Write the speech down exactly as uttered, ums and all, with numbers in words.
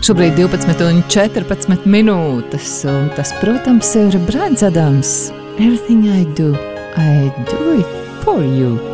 Šobrīd divpadsmit un četrpadsmit minūtes, un tas, protams, ir Braians Adams. Everything I do, I do it for you.